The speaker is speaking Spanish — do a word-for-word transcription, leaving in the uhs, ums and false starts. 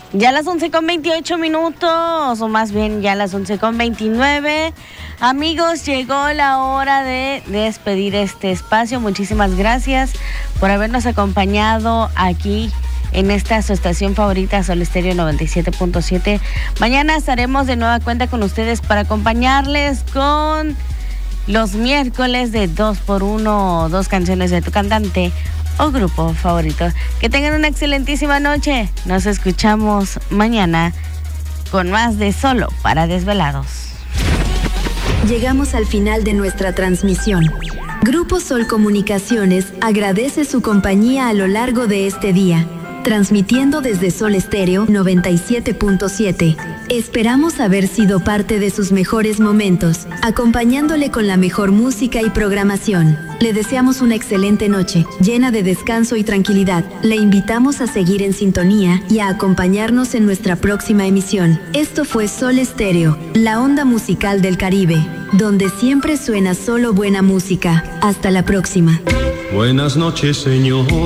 Ya a las once con veintiocho minutos, o más bien ya a las once con veintinueve. Amigos, llegó la hora de despedir este espacio. Muchísimas gracias por habernos acompañado aquí en esta su estación favorita, Sol Estéreo noventa y siete punto siete. Mañana estaremos de nueva cuenta con ustedes para acompañarles con los miércoles de dos por uno, dos canciones de tu cantante o grupo favorito. Que tengan una excelentísima noche. Nos escuchamos mañana con más de Solo para Desvelados. Llegamos al final de nuestra transmisión. Grupo Sol Comunicaciones agradece su compañía a lo largo de este día, transmitiendo desde Sol Estéreo noventa y siete punto siete. Esperamos haber sido parte de sus mejores momentos, acompañándole con la mejor música y programación. Le deseamos una excelente noche, llena de descanso y tranquilidad. Le invitamos a seguir en sintonía y a acompañarnos en nuestra próxima emisión. Esto fue Sol Estéreo, la onda musical del Caribe, donde siempre suena solo buena música. Hasta la próxima. Buenas noches, señor.